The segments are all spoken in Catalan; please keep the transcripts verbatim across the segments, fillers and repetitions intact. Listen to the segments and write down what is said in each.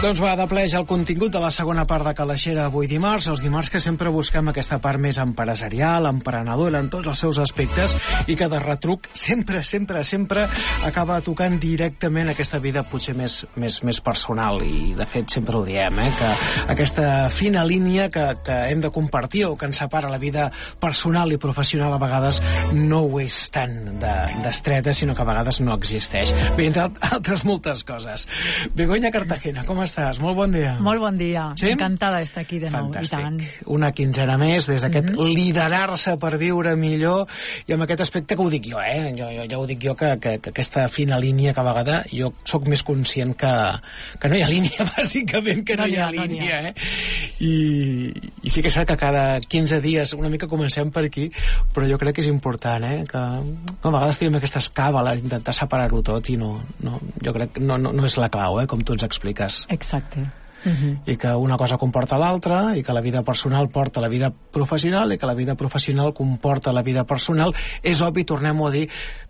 Doncs va, de ple ja el contingut de la segona part de Calaixera avui dimarts, els dimarts que sempre busquem aquesta part més empresarial, emprenedora en tots els seus aspectes i que de retruc sempre, sempre, sempre acaba tocant directament aquesta vida potser més, més, més personal i de fet sempre ho diem, eh, que aquesta fina línia que, que hem de compartir o que ens separa la vida personal i professional a vegades no ho és tan d'estreta, sinó que a vegades no existeix. Bé, entre altres moltes coses. Begoña Cartagena, com estàs? Molt bon dia. Molt bon dia. Sí? Encantada d'estar aquí de nou. Fantàstic. I tant. Una quinzena més des d'aquest mm -hmm. liderar-se per viure millor i amb aquest aspecte que ho dic jo, eh? Jo, jo, ja ho dic jo, que, que, que aquesta fina línia que a vegades jo sóc més conscient que, que no hi ha línia, bàsicament, que no, no hi ha, ha línia, ha. eh? I, I sí que és cert que cada quinze dies una mica comencem per aquí, però jo crec que és important, eh? Que a vegades tenim aquestes càbales, intentar separar-ho tot i no, no, jo crec que no, no, no és la clau, eh? Com tu ens expliques. Exacte. Uh-huh. I que una cosa comporta l'altra, i que la vida personal porta la vida professional, i que la vida professional comporta la vida personal. És obvi, tornem-ho a dir,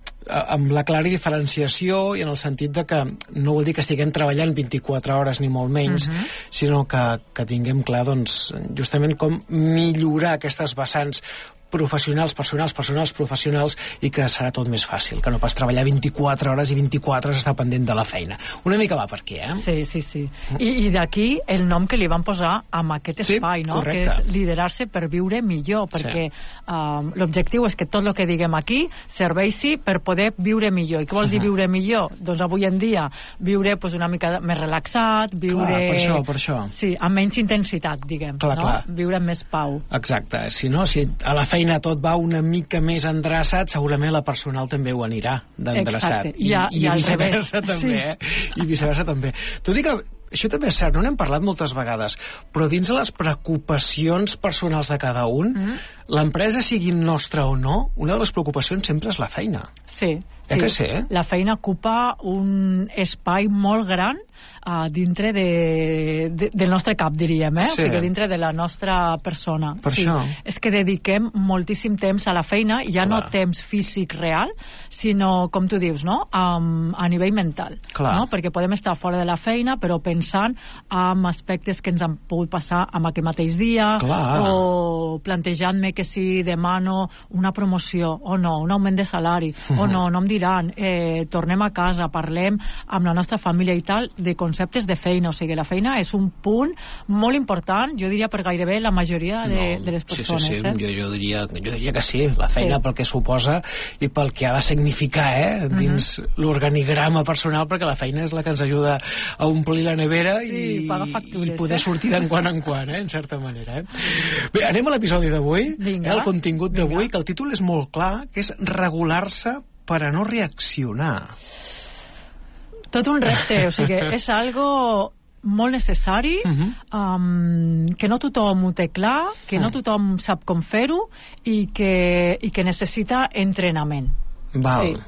amb la clara diferenciació i en el sentit de que no vol dir que estiguem treballant vint-i-quatre hores ni molt menys, uh-huh. sinó que, que tinguem clar, doncs, justament com millorar aquestes vessants professionals, personals, personals, professionals, i que serà tot més fàcil, que no pas treballar vint-i-quatre hores i vint-i-quatre hores estar pendent de la feina. Una mica va per aquí, eh? Sí, sí, sí. I, i d'aquí el nom que li van posar a aquest sí, espai, no? Correcte. Que és liderar-se per viure millor, perquè sí. um, l'objectiu és que tot el que diguem aquí serveixi per poder viure millor. I què vol dir viure millor? Doncs avui en dia viure pues, una mica més relaxat, viure... Clar, per això, per això. Sí, amb menys intensitat, diguem. Clar, no? clar. Viure amb més pau. Exacte. Si no, si a la feina tot va una mica més endreçat, segurament la personal també ho anirà d'endreçat. I, I, i, i viceversa també, sí. eh? I viceversa també. T'ho dic que això també és cert, no n'hem parlat moltes vegades, però dins de les preocupacions personals de cada un, mm. l'empresa sigui nostra o no, una de les preocupacions sempre és la feina. Sí, ja sí. Que sé, eh? La feina ocupa un espai molt gran uh, dintre de, de, del nostre cap, diríem, eh? Sí. O sigui, dintre de la nostra persona. Per sí. això. És que dediquem moltíssim temps a la feina, ja Clar. No temps físic real, sinó, com tu dius, no? Um, a nivell mental. Clar. No? Perquè podem estar fora de la feina, però pensant en aspectes que ens han pogut passar en aquell mateix dia, Clar. O plantejant-me que si demano una promoció, o no, un augment de salari, o no, no em diran, eh, tornem a casa, parlem amb la nostra família i tal, de conceptes de feina. O sigui, la feina és un punt molt important, jo diria per gairebé la majoria de, no, de les persones. Sí, sí, sí. Eh? Jo, jo, diria, jo diria que sí, la feina sí. pel que suposa i pel que ha de significar eh, dins uh -huh. l'organigrama personal, perquè la feina és la que ens ajuda a omplir la nevera sí, i, factures, i poder eh? sortir d'en quan en quan, eh, en certa manera. Eh? Bé, anem a l'episodi d'avui, eh, el contingut d'avui, que el títol és molt clar, que és regular-se per a no reaccionar. Tot un repte, o sigui, és algo molt necessari, uh-huh. um, que no tothom ho té clar, que uh-huh. no tothom sap com fer-ho i que, i que necessita entrenament. Val. Sí.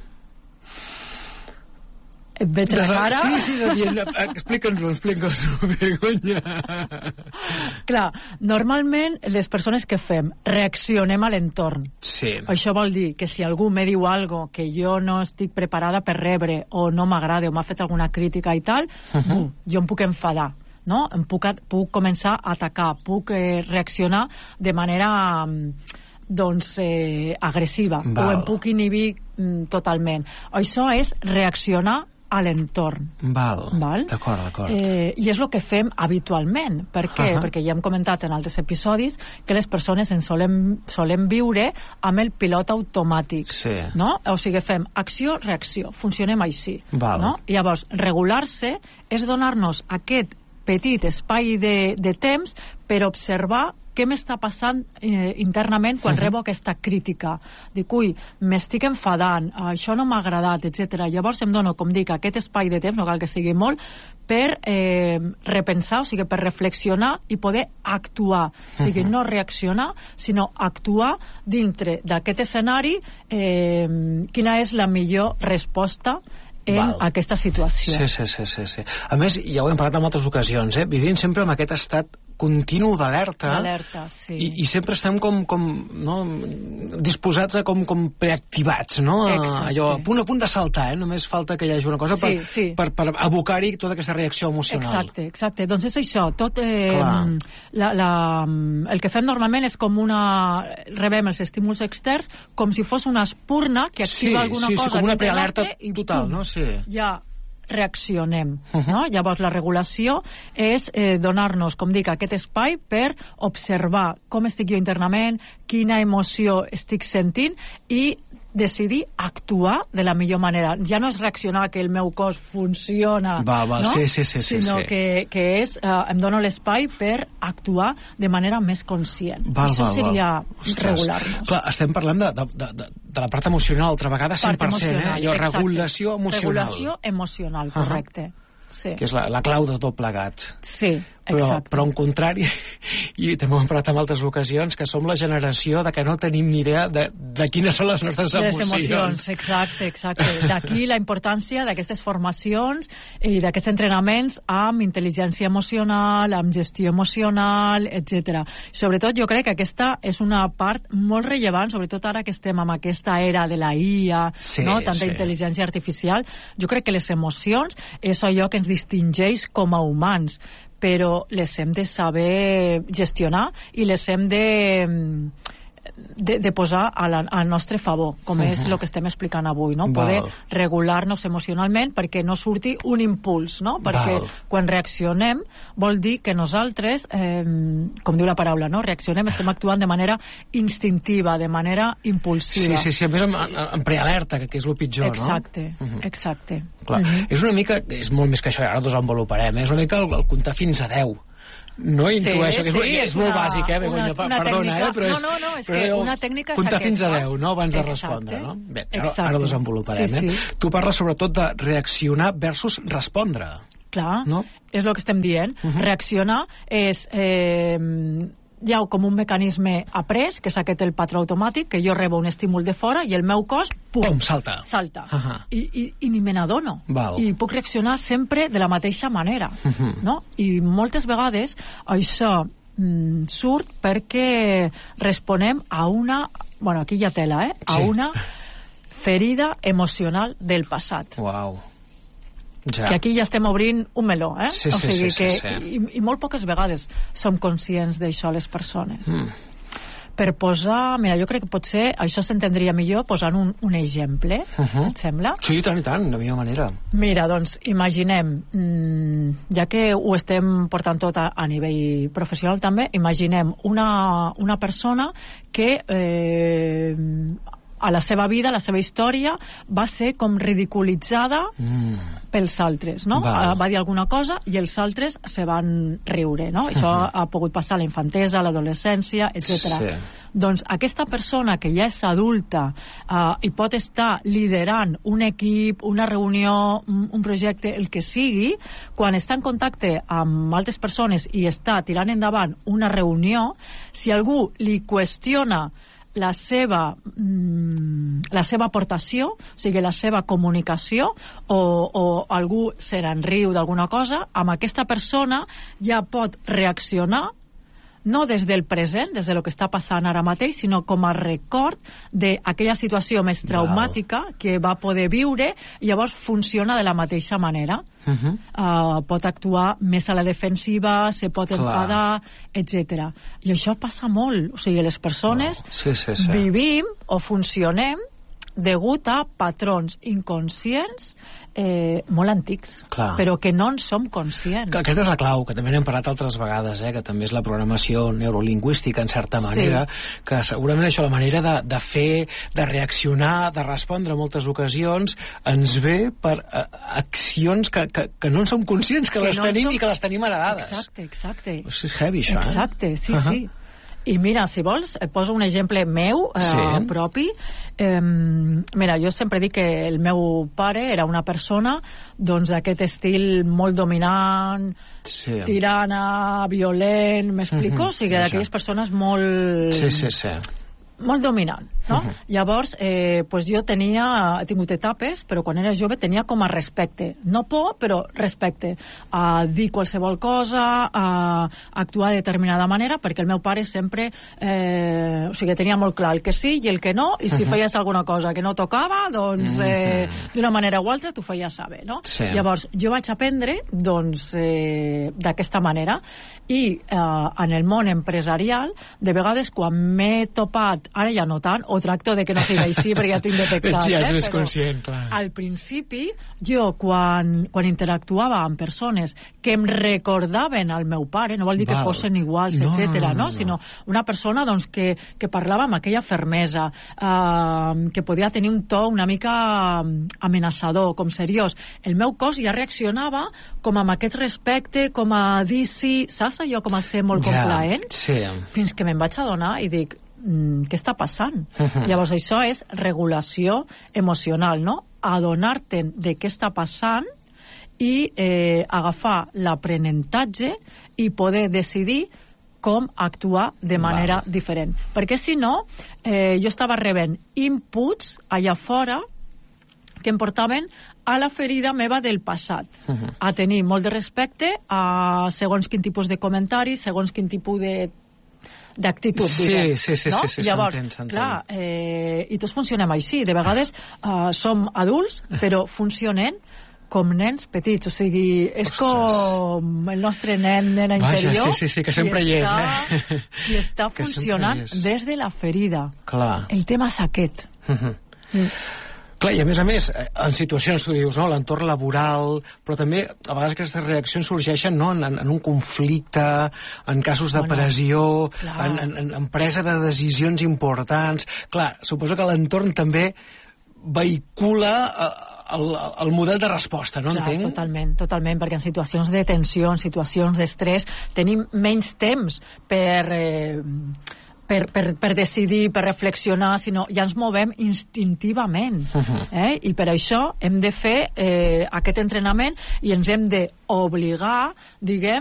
Et veig la cara? Sí, sí, Daniel, explica'ns-ho, explica'ns-ho, Begoña. Clar, normalment les persones que fem reaccionem a l'entorn. Sí. Això vol dir que si algú me diu algo que jo no estic preparada per rebre o no m'agrada o m'ha fet alguna crítica i tal, uh-huh. uh, jo em puc enfadar. No? Em puc, puc començar a atacar, puc eh, reaccionar de manera doncs, eh, agressiva. Val. O em puc inhibir mm, totalment. Això és reaccionar a l'entorn. Val, Val? d'acord, d'acord. Eh, I és el que fem habitualment. Per què? Uh-huh. Perquè ja hem comentat en altres episodis que les persones en solem, solem viure amb el pilot automàtic. Sí. No? O sigui, fem acció-reacció. Funcionem així. Val. No? Llavors, regular-se és donar-nos aquest petit espai de, de temps per observar què m'està passant eh, internament quan uh-huh. rebo aquesta crítica. Dic, ui, m'estic enfadant, això no m'ha agradat, etcètera. Llavors em dono, com dic, aquest espai de temps, no cal que sigui molt, per eh, repensar, o sigui, per reflexionar i poder actuar. O sigui, uh-huh. no reaccionar, sinó actuar dintre d'aquest escenari, eh, quina és la millor resposta en Val. Aquesta situació. Sí, sí, sí, sí, sí. A més, ja ho hem parlat en altres ocasions, eh? Vivim sempre en aquest estat continu d'alerta. D'alerta, sí. I, I sempre estem com, com no, disposats a com, com preactivats, no? Exacte. Allò, a punt a punt de saltar, eh? Només falta que hi hagi una cosa sí, per, sí. per, per abocar-hi tota aquesta reacció emocional. Exacte, exacte. Doncs és això, tot... Eh, la, la, el que fem normalment és com una... rebem els estímuls externs com si fos una espurna que activa sí, alguna sí, cosa... Sí, com una prealerta i total, pum, no? Sí. Ja reaccionem. Uh -huh. No? Llavors, la regulació és eh, donar-nos, com dic, aquest espai per observar com estic jo internament, quina emoció estic sentint i decidir actuar de la millor manera. Ja no és reaccionar que el meu cos funciona, va, va, no? sí, sí, sí, sí, sinó sí. Que, que és, eh, em dono l'espai per actuar de manera més conscient. Val, Això val, seria val. regular-nos. Clar, estem parlant de, de, de, de la part emocional, altra vegada cent per cent, eh? Allò, regulació emocional. Regulació emocional, correcte. Uh -huh. Sí. Que és la, la clau de tot plegat. Sí, però, exacte. però en contrari, i també ho hem parlat en altres ocasions, que som la generació de que no tenim ni idea de, de quines són les nostres emocions. Les emocions, exacte, exacte. D'aquí la importància d'aquestes formacions i d'aquests entrenaments amb intel·ligència emocional, amb gestió emocional, etcètera. Sobretot jo crec que aquesta és una part molt rellevant, sobretot ara que estem amb aquesta era de la I A, sí, no? Tanta sí. intel·ligència artificial. Jo crec que les emocions és allò que ens distingeix com a humans, però les hem de saber gestionar i les hem de, de, de posar a la, al nostre favor, com uh -huh. és el que estem explicant avui, no? Poder regular-nos emocionalment perquè no surti un impuls, no? Perquè Val. Quan reaccionem vol dir que nosaltres, eh, com diu la paraula, no? Reaccionem, estem actuant de manera instintiva, de manera impulsiva. Sí, sí, sí, a més en, en prealerta, que és el pitjor, exacte, no? Exacte, uh -huh. exacte. Clar, uh -huh. És una mica, és molt més que això, ara ho desenvoluparem, és una mica el, el comptar fins a deu. No intueixo, sí, que és, sí, és molt una, bàsic, eh? Una, Begoña, una perdona, tècnica, eh? Però és, no, no, no, és però que una tècnica és comptar aquesta. fins a deu, no?, abans Exacte. de respondre, no? Bé, ara, Exacte. ara ho desenvoluparem, sí, sí. eh? Tu parles sobretot de reaccionar versus respondre. Clar, no? És el que estem dient. Uh -huh. Reaccionar és... Eh, hi ha com un mecanisme après, que és aquest el patró automàtic, que jo rebo un estímul de fora i el meu cos, pum, pum salta. Salta. Uh -huh. I, i, I ni me n'adono. Val. I puc reaccionar sempre de la mateixa manera. Uh -huh. No? I moltes vegades això mm, surt perquè responem a una... Bueno, aquí hi ha tela, eh? A sí. una ferida emocional del passat. Uau. Ja. Que aquí ja estem obrint un meló, eh? Sí, o sí, sigui sí, que, sí, sí. I, I molt poques vegades som conscients d'això les persones. Mm. Per posar... Mira, jo crec que potser això s'entendria millor posant un, un exemple, uh -huh. et sembla? Sí, tant i tant, de millor manera. Mira, doncs, imaginem, mmm, ja que ho estem portant tot a, a nivell professional també, imaginem una, una persona que... Eh, a la seva vida, a la seva història, va ser com ridiculitzada mm. pels altres, no? Val. Va dir alguna cosa i els altres se van riure, no? Això uh -huh. ha pogut passar a la infantesa, a l'adolescència, etcètera. Sí. Doncs aquesta persona que ja és adulta uh, i pot estar liderant un equip, una reunió, un, un projecte, el que sigui, quan està en contacte amb altres persones i està tirant endavant una reunió, si algú li qüestiona la seva, mm, la seva aportació, o sigui, la seva comunicació, o, o algú se n'enriu d'alguna cosa, amb aquesta persona ja pot reaccionar no des del present, des del que està passant ara mateix, sinó com a record d'aquella situació més traumàtica Val. Que va poder viure, i llavors funciona de la mateixa manera. Uh -huh. uh, pot actuar més a la defensiva, se pot Clar. enfadar, etcètera. I això passa molt. O sigui, les persones no. sí, sí, sí. vivim o funcionem degut a patrons inconscients eh, molt antics, Clar. però que no en som conscients. Aquesta és la clau, que també n'hem parlat altres vegades, eh, que també és la programació neurolingüística, en certa manera, sí. que segurament això, la manera de, de fer, de reaccionar, de respondre en moltes ocasions, ens ve per uh, accions que, que, que no en som conscients, que, que les no tenim som... i que les tenim heredades. Exacte, exacte. És heavy, això, eh? Exacte, sí, uh -huh. sí. I mira, si vols, et poso un exemple meu, eh, sí. propi. Eh, mira, jo sempre dic que el meu pare era una persona doncs d'aquest estil molt dominant, sí. tirana, violent, m'explico? Uh -huh. O sigui, d'aquelles persones molt... Sí, sí, sí. molt dominant, no? Uh-huh. Llavors, eh, pues jo tenia, he tingut etapes, però quan era jove tenia com a respecte. No por, però respecte. A dir qualsevol cosa, a actuar de determinada manera, perquè el meu pare sempre eh, o sigui, tenia molt clar el que sí i el que no, i si uh-huh. feies alguna cosa que no tocava, doncs eh, uh-huh. d'una manera o altra t'ho feies saber, no? Sí. Llavors, jo vaig aprendre doncs, eh, d'aquesta manera, i eh, en el món empresarial, de vegades quan m'he topat, ara ja no tant, o tracto de que no sigui així perquè ja tinc detectat, ja eh? és conscient, clar. Al principi, jo quan, quan interactuava amb persones que em recordaven al meu pare, no vol dir Val. que fossin iguals, no, etcètera, no, no, no, no, sinó una persona doncs, que, que parlava amb aquella fermesa, eh, que podia tenir un to una mica amenaçador, com seriós. El meu cos ja reaccionava com amb aquest respecte, com a dir sí, saps allò, com a ser molt ja, complaent? Sí. Fins que me'n vaig adonar i dic, mm, què està passant? Uh-huh. Llavors això és regulació emocional, no? Adonar-te'n de què està passant i eh, agafar l'aprenentatge i poder decidir com actuar de manera Va. diferent. Perquè si no, eh, jo estava rebent inputs allà fora que em portaven a la ferida meva del passat, uh-huh. a tenir molt de respecte a segons quin tipus de comentaris, segons quin tipus de d'actitud, sí, diguem. Sí, sí, no? sí, sí, Llavors, s'entén, s'entén. clar, eh, i tots funcionem així. De vegades uh, som adults, però funcionem com nens petits, o sigui, és Ostres. com el nostre nen, nena interior. Vaja, sí, sí, sí, que sempre hi és, eh? I està funcionant des de la ferida. Clar. El tema és aquest. Uh-huh. Mm. Clar, i a més a més, en situacions, tu dius, no, l'entorn laboral, però també a vegades aquestes reaccions sorgeixen no, en, en un conflicte, en casos de bueno, pressió, en, en, en presa de decisions importants. Clar, suposo que l'entorn també vehicula el, el model de resposta, no Clar, entenc? Totalment, totalment, perquè en situacions de tensió, en situacions d'estrès, tenim menys temps per... Eh, Per, per, per decidir, per reflexionar, sinó ja ens movem instintivament. Uh-huh. eh? I per això hem de fer eh, aquest entrenament i ens hem d'obligar, diguem,